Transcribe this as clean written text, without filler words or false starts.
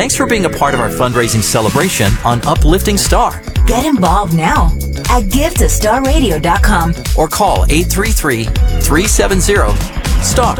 Thanks for being a part of our fundraising celebration on Uplifting Star. Get involved now at givetostarradio.com or call 833-370-STAR.